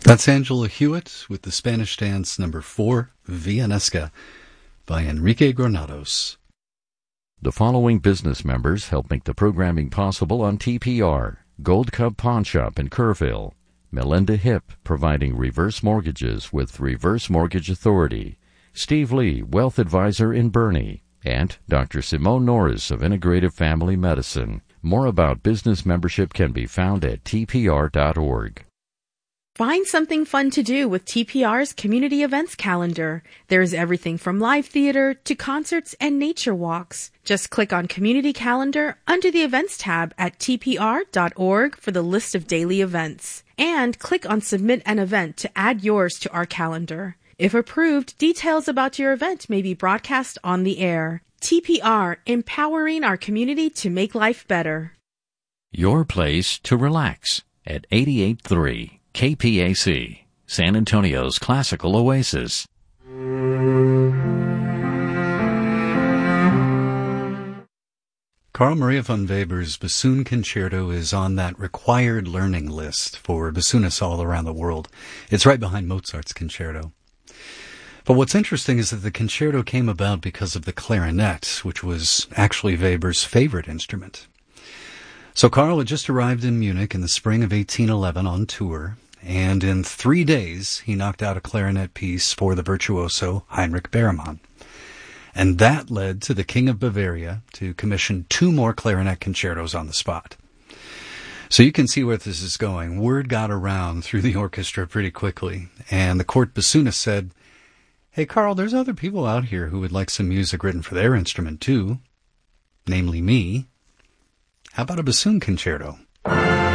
That's Angela Hewitt with the Spanish dance number 4, Villanesca, by Enrique Granados. The following business members help make the programming possible on TPR: Gold Cub Pawn Shop in Kerrville, Melinda Hip, providing reverse mortgages with Reverse Mortgage Authority, Steve Lee, Wealth Advisor in Bernie, and Dr. Simone Norris of Integrative Family Medicine. More about business membership can be found at tpr.org. Find something fun to do with TPR's community events calendar. There's everything from live theater to concerts and nature walks. Just click on Community Calendar under the Events tab at tpr.org for the list of daily events. And click on Submit an Event to add yours to our calendar. If approved, details about your event may be broadcast on the air. TPR, empowering our community to make life better. Your place to relax at 88.3 KPAC, San Antonio's classical oasis. Carl Maria von Weber's Bassoon Concerto is on that required learning list for bassoonists all around the world. It's right behind Mozart's Concerto. But what's interesting is that the concerto came about because of the clarinet, which was actually Weber's favorite instrument. So Carl had just arrived in Munich in the spring of 1811 on tour, and in 3 days he knocked out a clarinet piece for the virtuoso Heinrich Berremann. And that led to the King of Bavaria to commission 2 more clarinet concertos on the spot. So you can see where this is going. Word got around through the orchestra pretty quickly, and the court bassoonist said, "Hey, Carl, there's other people out here who would like some music written for their instrument, too. Namely me. How about a bassoon concerto?"